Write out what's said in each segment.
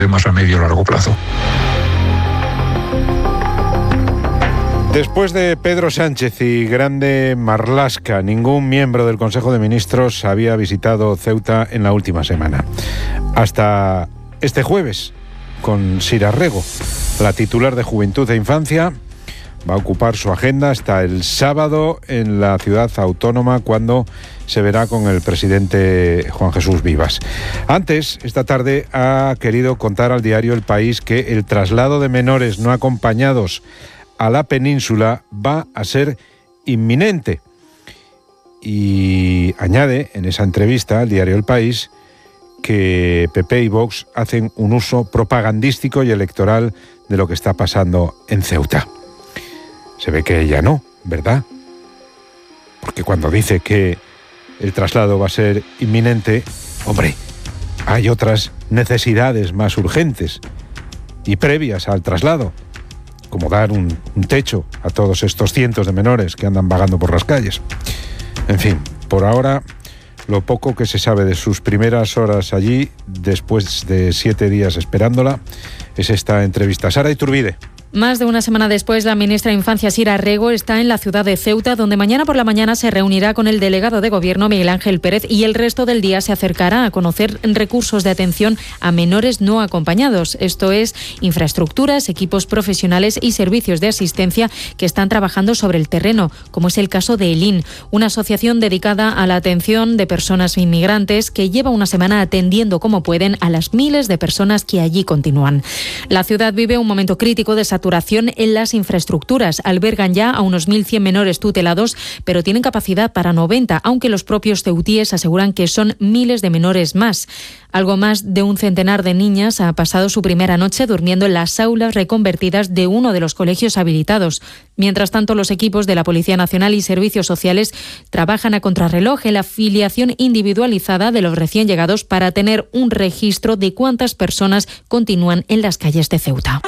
más a medio y largo plazo. Después de Pedro Sánchez y Grande Marlaska, ningún miembro del Consejo de Ministros había visitado Ceuta en la última semana. Hasta este jueves, con Sira Rego, la titular de Juventud e Infancia, va a ocupar su agenda hasta el sábado en la ciudad autónoma, cuando se verá con el presidente Juan Jesús Vivas. Antes, esta tarde, ha querido contar al diario El País que el traslado de menores no acompañados a la península va a ser inminente. Y añade en esa entrevista al diario El País que PP y Vox hacen un uso propagandístico y electoral de lo que está pasando en Ceuta. Se ve que ella no, ¿verdad? Porque cuando dice que el traslado va a ser inminente, hombre, hay otras necesidades más urgentes y previas al traslado, como dar un techo a todos estos cientos de menores que andan vagando por las calles. En fin, por ahora, lo poco que se sabe de sus primeras horas allí, después de 7 días esperándola, es esta entrevista. Sara Iturbide. Más de una semana después, la ministra de Infancia, Sira Rego, está en la ciudad de Ceuta, donde mañana por la mañana se reunirá con el delegado de Gobierno, Miguel Ángel Pérez, y el resto del día se acercará a conocer recursos de atención a menores no acompañados. Esto es, infraestructuras, equipos profesionales y servicios de asistencia que están trabajando sobre el terreno, como es el caso de ELIN, una asociación dedicada a la atención de personas inmigrantes que lleva una semana atendiendo como pueden a las miles de personas que allí continúan. La ciudad vive un momento crítico de saturación en las infraestructuras. Albergan ya a unos 1.100 menores tutelados, pero tienen capacidad para 90, aunque los propios ceutíes aseguran que son miles de menores más. Algo más de un centenar de niñas ha pasado su primera noche durmiendo en las aulas reconvertidas de uno de los colegios habilitados. Mientras tanto, los equipos de la Policía Nacional y Servicios Sociales trabajan a contrarreloj en la afiliación individualizada de los recién llegados para tener un registro de cuántas personas continúan en las calles de Ceuta.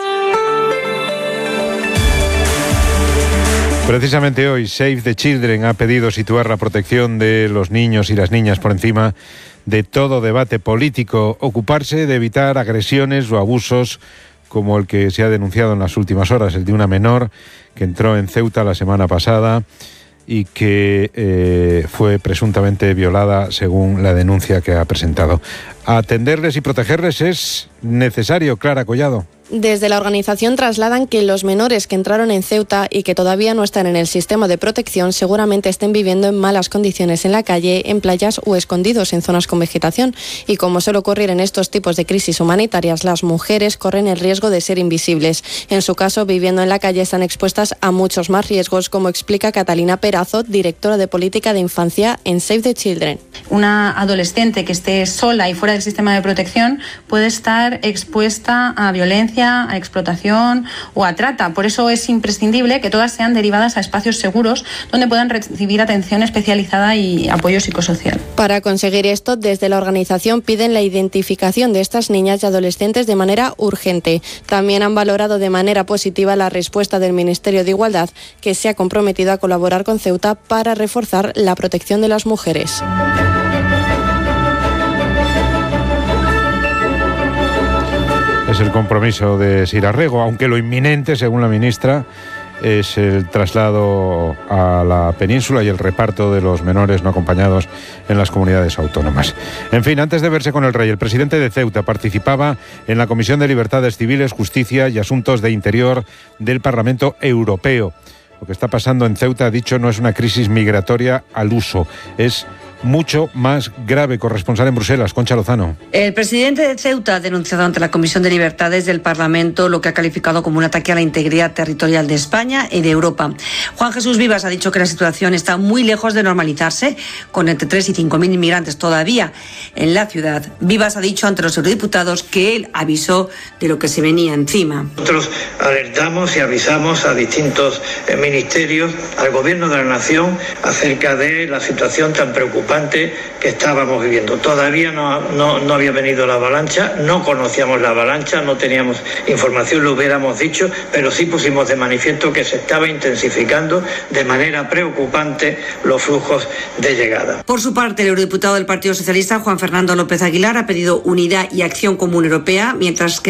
Precisamente hoy, Save the Children ha pedido situar la protección de los niños y las niñas por encima de todo debate político, ocuparse de evitar agresiones o abusos como el que se ha denunciado en las últimas horas, el de una menor que entró en Ceuta la semana pasada y que fue presuntamente violada, según la denuncia que ha presentado. Atenderles y protegerles es necesario, Clara Collado. Desde la organización trasladan que los menores que entraron en Ceuta y que todavía no están en el sistema de protección seguramente estén viviendo en malas condiciones en la calle, en playas o escondidos en zonas con vegetación. Y como suele ocurrir en estos tipos de crisis humanitarias, las mujeres corren el riesgo de ser invisibles. En su caso, viviendo en la calle, están expuestas a muchos más riesgos, como explica Catalina Perazo, directora de Política de Infancia en Save the Children. Una adolescente que esté sola y fuera del sistema de protección puede estar expuesta a violencia, a explotación o a trata. Por eso es imprescindible que todas sean derivadas a espacios seguros donde puedan recibir atención especializada y apoyo psicosocial. Para conseguir esto, desde la organización piden la identificación de estas niñas y adolescentes de manera urgente. También han valorado de manera positiva la respuesta del Ministerio de Igualdad, que se ha comprometido a colaborar con Ceuta para reforzar la protección de las mujeres. Es el compromiso de Sira Rego, aunque lo inminente, según la ministra, es el traslado a la península y el reparto de los menores no acompañados en las comunidades autónomas. En fin, antes de verse con el rey, el presidente de Ceuta participaba en la Comisión de Libertades Civiles, Justicia y Asuntos de Interior del Parlamento Europeo. Lo que está pasando en Ceuta, ha dicho, no es una crisis migratoria al uso, es mucho más grave. Corresponsal en Bruselas, Concha Lozano. El presidente de Ceuta ha denunciado ante la Comisión de Libertades del Parlamento lo que ha calificado como un ataque a la integridad territorial de España y de Europa. Juan Jesús Vivas ha dicho que la situación está muy lejos de normalizarse, con entre 3 y 5.000 inmigrantes todavía en la ciudad. Vivas ha dicho ante los eurodiputados que él avisó de lo que se venía encima. Nosotros alertamos y avisamos a distintos ministerios, al Gobierno de la Nación, acerca de la situación tan preocupante que estábamos viviendo. Todavía no había venido la avalancha, no conocíamos la avalancha, no teníamos información, lo hubiéramos dicho, pero sí pusimos de manifiesto que se estaba intensificando de manera preocupante los flujos de llegada. Por su parte, el eurodiputado del Partido Socialista, Juan Fernando López Aguilar, ha pedido unidad y acción común europea, mientras que